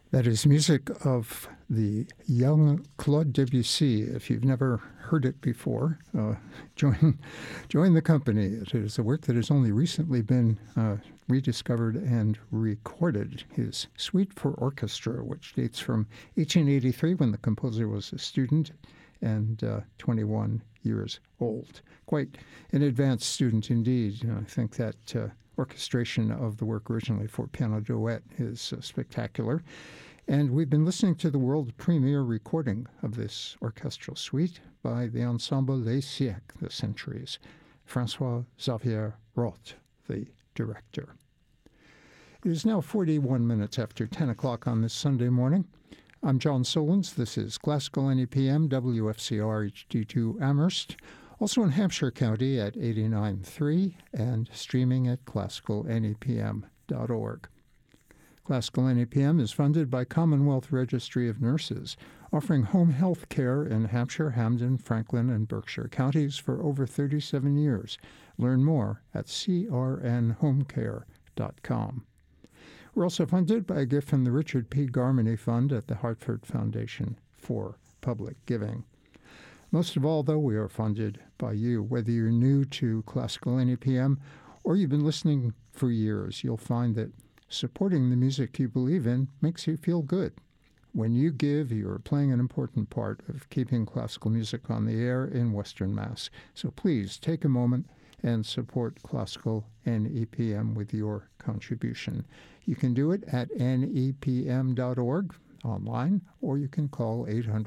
That is music of the young Claude Debussy. If you've never heard it before, join the company. It is a work that has only recently been rediscovered and recorded. His Suite for Orchestra, which dates from 1883 when the composer was a student and 21 years old. Quite an advanced student indeed. I think that orchestration of the work originally for piano duet is spectacular. And we've been listening to the world premiere recording of this orchestral suite by the Ensemble Les Siècles, the Centuries, François-Xavier Roth, the director. It is now 41 minutes after 10 o'clock on this Sunday morning. I'm John Solons. This is Classical NEPM, WFCR HD2 Amherst, also in Hampshire County at 89.3 and streaming at classicalnepm.org. Classical NEPM is funded by Commonwealth Registry of Nurses, offering home health care in Hampshire, Hampden, Franklin, and Berkshire counties for over 37 years. Learn more at crnhomecare.com. We're also funded by a gift from the Richard P. Garmany Fund at the Hartford Foundation for Public Giving. Most of all, though, we are funded by you. Whether you're new to Classical NEPM or you've been listening for years, you'll find that supporting the music you believe in makes you feel good. When you give, you're playing an important part of keeping classical music on the air in Western Mass. So please take a moment and support Classical NEPM with your contribution. You can do it at nepm.org online, or you can call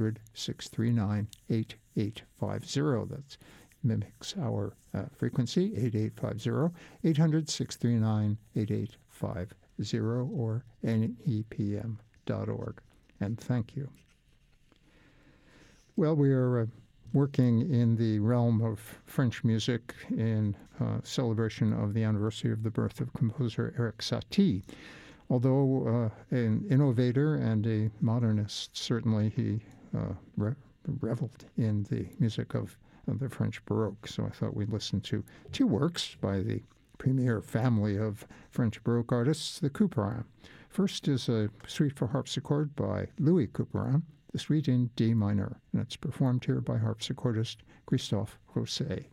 800-639-8850. That mimics our frequency, 8850, 800-639-8850, or nepm.org. And thank you. Well, we are working in the realm of French music in celebration of the anniversary of the birth of composer Erik Satie. Although an innovator and a modernist, certainly he reveled in the music of the French Baroque. So I thought we'd listen to two works by the premier family of French Baroque artists, the Couperin. First is a suite for harpsichord by Louis Couperin, the suite in D minor, and it's performed here by harpsichordist Christophe Rousset.